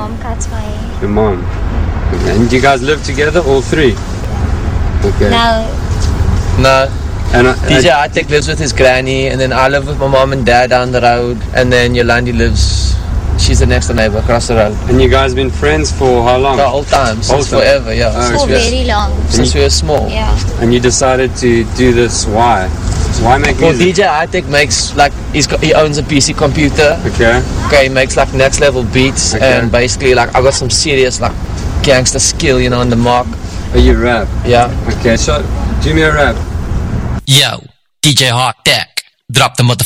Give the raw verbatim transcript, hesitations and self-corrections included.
mom ka twee. Your mom. Okay. And you guys live together, all three? Okay. Nou, No. And I, D J I, Atik lives with his granny, and then I live with my mom and dad down the road, and then Yolandi lives, she's the next door neighbor across the road. and you guys been friends for how long? The whole time, since Whole time. forever, yeah. Oh, since for we were, very long. since we were small. Yeah. And you decided to do this, why? Why make Well, music? D J Atik makes, like, he's got, he owns a P C computer. Okay. Okay, he makes, like, next level beats, Okay. and basically, like, I got some serious, like, gangster skill, you know, on the mark. Oh, you rap? Yeah. Okay, so do me a rap. Yo, D J Hawk Tech, drop the motherfucker.